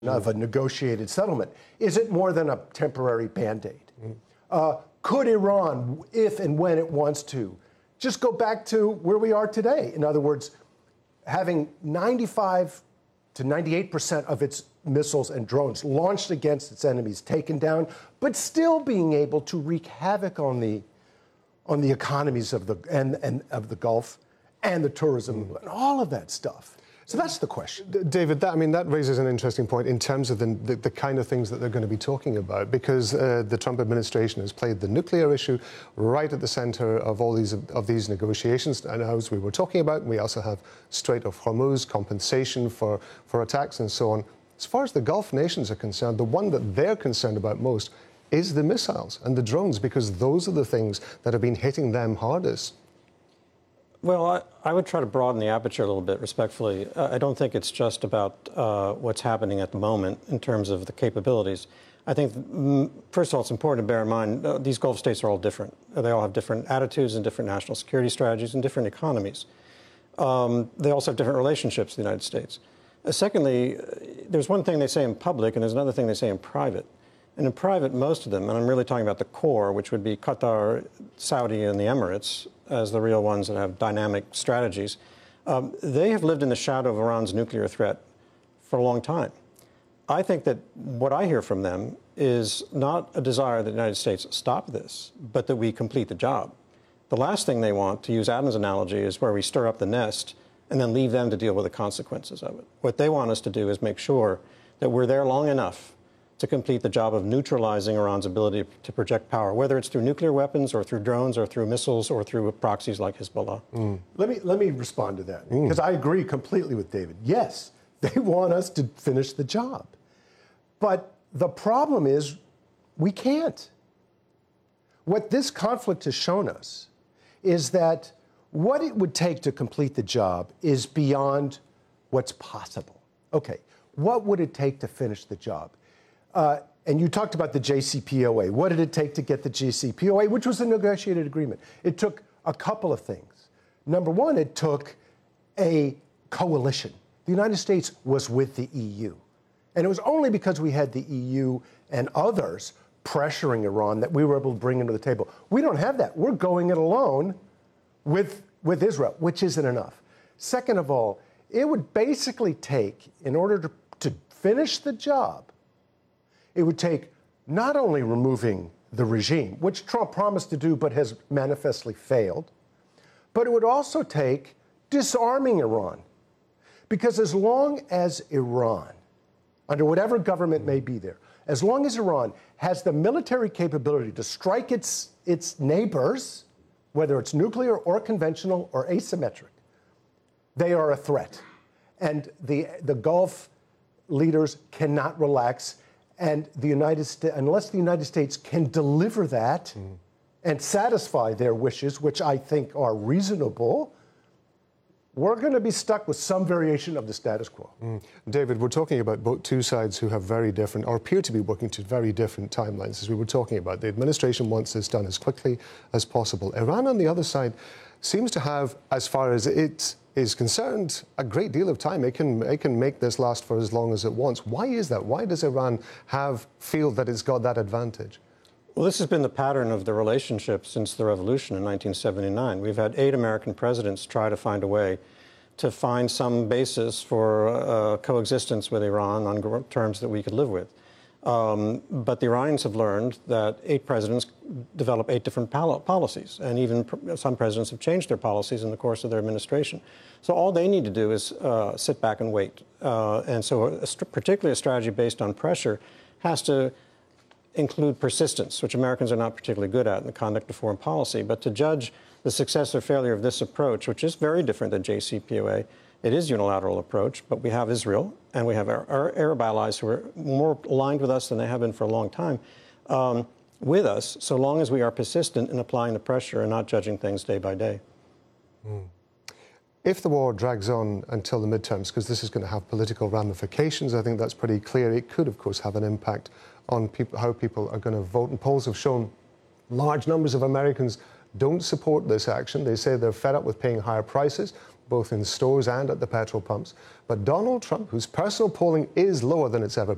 of a negotiated settlement. Is it more than a temporary Band-Aid? Could Iran, if and when it wants to, just go back to where we are today? In other words, having 95 to 98% of its missiles and drones launched against its enemies taken down, but still being able to wreak havoc on the economies of the Gulf and the tourism and all of that stuff. So that's the question. David, that raises an interesting point in terms of the kind of things that they're going to be talking about, because the Trump administration has played the nuclear issue right at the center of all these negotiations. And as we were talking about, we also have Strait of Hormuz, compensation for attacks and so on. As far as the Gulf nations are concerned, the one that they're concerned about most is the missiles and the drones, because those are the things that have been hitting them hardest. Well, I would try to broaden the aperture a little bit, respectfully. I don't think it's just about what's happening at the moment in terms of the capabilities. I think, first of all, it's important to bear in mind these Gulf states are all different. They all have different attitudes and different national security strategies and different economies. They also have different relationships with the United States. Secondly, there's one thing they say in public and there's another thing they say in private. And in private, most of them, and I'm really talking about the core, which would be Qatar, Saudi, and the Emirates, as the real ones that have dynamic strategies, they have lived in the shadow of Iran's nuclear threat for a long time. I think that what I hear from them is not a desire that the United States stop this, but that we complete the job. The last thing they want, to use Adam's analogy, is where we stir up the nest and then leave them to deal with the consequences of it. What they want us to do is make sure that we're there long enough to complete the job of neutralizing Iran's ability to project power, whether it's through nuclear weapons or through drones or through missiles or through proxies like Hezbollah. Let me respond to that, because I agree completely with David. Yes, they want us to finish the job. But the problem is we can't. What this conflict has shown us is that what it would take to complete the job is beyond what's possible. Okay, what would it take to finish the job? And you talked about the JCPOA. What did it take to get the JCPOA, which was a negotiated agreement? It took a couple of things. Number one, it took a coalition. The United States was with the EU. And it was only because we had the EU and others pressuring Iran that we were able to bring them to the table. We don't have that. We're going it alone with Israel, which isn't enough. Second of all, it would basically take, in order to finish the job, it would take not only removing the regime, which Trump promised to do but has manifestly failed, but it would also take disarming Iran. Because as long as Iran, under whatever government may be there, as long as Iran has the military capability to strike its neighbors, whether it's nuclear or conventional or asymmetric, they are a threat. And the Gulf leaders cannot relax. And unless the United States can deliver that and satisfy their wishes, which I think are reasonable, we're going to be stuck with some variation of the status quo. David, we're talking about both two sides who have very different, or appear to be working to very different timelines, as we were talking about. The administration wants this done as quickly as possible. Iran, on the other side, seems to have, as far as it is concerned, a great deal of time. It can make this last for as long as it wants. Why is that? Why does Iran feel that it's got that advantage? Well, this has been the pattern of the relationship since the revolution in 1979. We've had 8 American presidents try to find a way to find some basis for coexistence with Iran on terms that we could live with. But the Iranians have learned that 8 presidents develop 8 different policies, and even some presidents have changed their policies in the course of their administration. So all they need to do is sit back and wait. And so particularly a strategy based on pressure has to include persistence, which Americans are not particularly good at in the conduct of foreign policy. But to judge the success or failure of this approach, which is very different than JCPOA, it is a unilateral approach, but we have Israel and we have our Arab allies who are more aligned with us than they have been for a long time, with us, so long as we are persistent in applying the pressure and not judging things day by day. If the war drags on until the midterms, because this is going to have political ramifications, I think that's pretty clear. It could, of course, have an impact on how people are going to vote. And polls have shown large numbers of Americans don't support this action. They say they're fed up with paying higher prices, both in stores and at the petrol pumps. But Donald Trump, whose personal polling is lower than it's ever been,